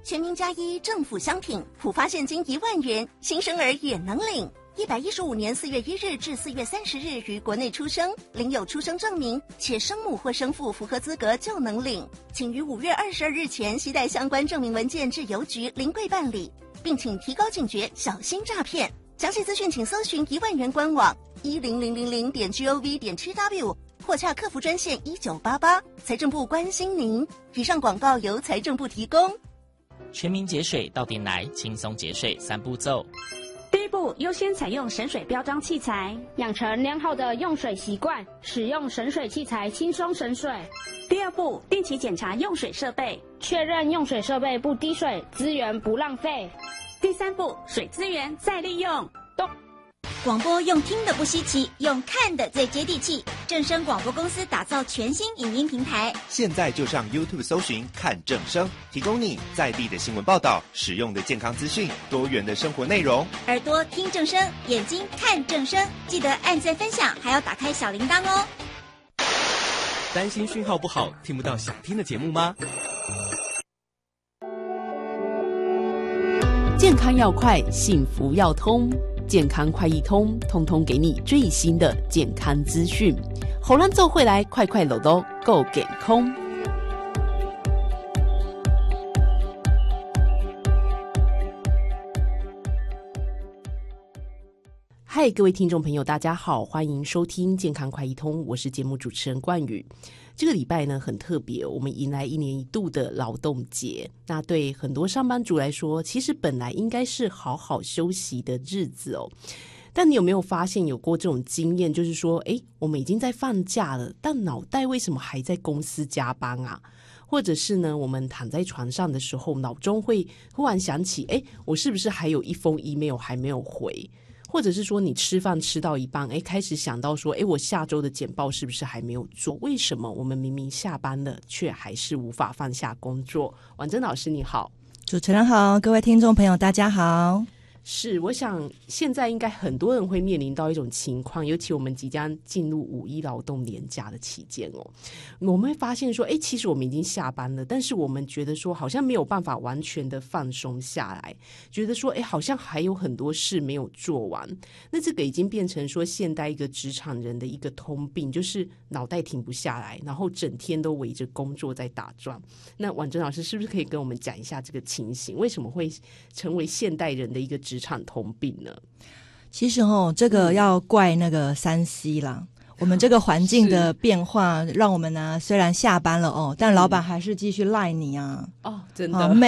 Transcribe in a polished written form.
全民加一政府商品普发现金1万元，新生儿也能领。115年4月1日至4月30日于国内出生，领有出生证明，且生母或生父符合资格就能领。请于5月22日前携带相关证明文件至邮局临柜办理，并请提高警觉，小心诈骗。详细资讯请搜寻1万元官网10000.gov.tw 或洽客服专线1988。财政部关心您。以上广告由财政部提供。 全民节水到点来，轻松节水3步骤。 第一步，优先采用省水标章器材，养成良好的用水习惯，使用省水器材轻松省水。第二步，定期检查用水设备，确认用水设备不滴水，资源不浪费。第三步，水资源再利用。 广播用听的不稀奇，用看的最接地气。正声广播公司打造全新影音平台， 现在就上 YouTube 搜寻看正声，提供你在地的新闻报道、实用的健康资讯、多元的生活内容。 耳朵听正声，眼睛看正声，记得按赞分享，还要打开小铃铛哦。 担心讯号不好，听不到想听的节目吗？ 健康要快，幸福要通，健康快易通，通通给你最新的健康资讯。好咱做回来，快快乐乐够健康。嗨，各位听众朋友，大家好，欢迎收听健康快易通，我是节目主持人冠宇。这个礼拜呢很特别，我们迎来1年1度的劳动节。那对很多上班族来说，其实本来应该是好好休息的日子哦。但你有没有发现有过这种经验，就是说我们已经在放假了，但脑袋为什么还在公司加班啊？或者是呢，我们躺在床上的时候，脑中会忽然想起我是不是还有一封 email 还没有回？或者是说你吃饭吃到一半开始想到说我下周的简报是不是还没有做？为什么我们明明下班了却还是无法放下工作？婉珍老师你好。 主持人好，各位听众朋友大家好。 是，我想现在应该很多人会面临到一种情况，尤其我们即将进入5·1劳动年假的期间我们会发现说其实我们已经下班了，但是我们觉得说好像没有办法完全的放松下来，觉得说好像还有很多事没有做完。那这个已经变成说现代一个职场人的一个通病，就是脑袋停不下来，然后整天都围着工作在打转。那婉珍老师是不是可以跟我们讲一下这个情形，为什么会成为现代人的一个职场通病呢？ 其实这个要怪那个3C 啦。我们这个环境的变化让我们呢虽然下班了但老板还是继续赖你啊。 真的